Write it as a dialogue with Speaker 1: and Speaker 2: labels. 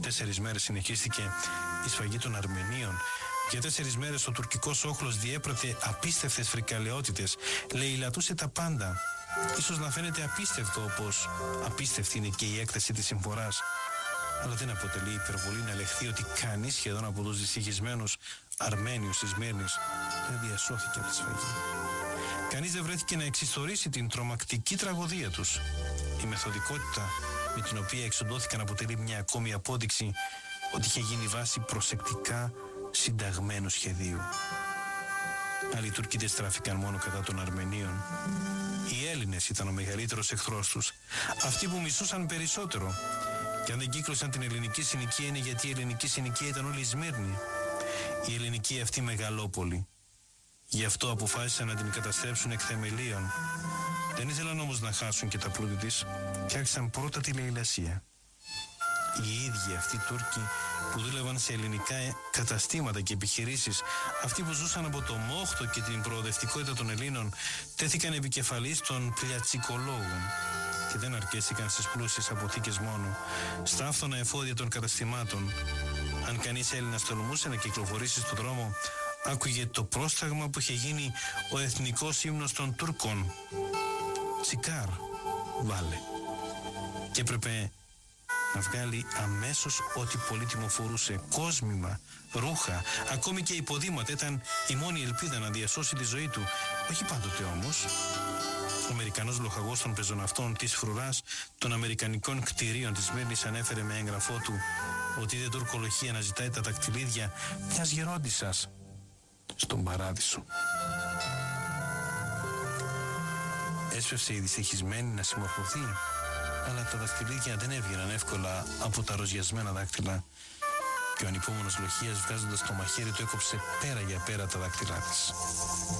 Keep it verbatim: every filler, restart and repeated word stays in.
Speaker 1: Τέσσερις μέρες συνεχίστηκε η σφαγή των Αρμενίων. Για τέσσερις μέρες ο τουρκικός όχλος διέπρατε απίστευτες φρικαλαιότητες, λαιλατούσε τα πάντα. Ίσως να φαίνεται απίστευτο, όπως απίστευτη είναι και η έκταση της συμφοράς, αλλά δεν αποτελεί υπερβολή να λεχθεί ότι κανείς σχεδόν από τους δυστυχισμένους Αρμένιους της Σμύρνης δεν διασώθηκε από τη σφαγή. Κανείς δεν βρέθηκε να εξιστορήσει την τρομακτική τραγωδία τους. Η μεθοδικότητα με την οποία εξοντώθηκαν αποτελεί μια ακόμη απόδειξη ότι είχε γίνει βάση προσεκτικά συνταγμένου σχεδίου. Άλλοι Τούρκοι δεν στράφηκαν μόνο κατά των Αρμενίων. Οι Έλληνες ήταν ο μεγαλύτερος εχθρός τους, αυτοί που μισούσαν περισσότερο. Και αν δεν κύκλωσαν την ελληνική συνοικία είναι γιατί η ελληνική συνοικία ήταν όλη η Σμύρνη, η ελληνική αυτή μεγαλόπολη. Γι' αυτό αποφάσισαν να την καταστρέψουν εκ θεμελίων. Δεν ήθελαν όμως να χάσουν και τα πλούτη της και άρχισαν πρώτα τη λαιλασία. Οι ίδιοι αυτοί οι Τούρκοι που δούλευαν σε ελληνικά καταστήματα και επιχειρήσεις, αυτοί που ζούσαν από το μόχθο και την προοδευτικότητα των Ελλήνων, τέθηκαν επικεφαλής των πλιατσικολόγων και δεν αρκέστηκαν στις πλούσιες αποθήκες μόνο, στα άφθονα εφόδια των καταστημάτων. Αν κανείς Έλληνας τολμούσε να κυκλοφορήσει στον δρόμο, άκουγε το πρόσταγμα που είχε γίνει ο εθνικός ύμνος των Τούρκων. Τσικάρ, βάλε. Και έπρεπε να βγάλει αμέσως ό,τι πολύτιμο φορούσε, κόσμημα, ρούχα, ακόμη και υποδήματα. Ήταν η μόνη ελπίδα να διασώσει τη ζωή του. Όχι πάντοτε όμως. Ο Αμερικανός λοχαγός των πεζοναυτών της φρουράς των Αμερικανικών κτηρίων της Σμύρνης ανέφερε με έγγραφό του ότι η τουρκολογία αναζητάει τα δακτυλίδια μιας γερόντισσας στον παράδεισο. Έσπευσε η δυστυχισμένη να συμμορφωθεί, αλλά τα δακτυλίδια δεν έβγαιναν εύκολα από τα ροζιασμένα δάκτυλα και ο ανυπόμονος λοχείας βγάζοντας το μαχαίρι του έκοψε πέρα για πέρα τα δάκτυλά της.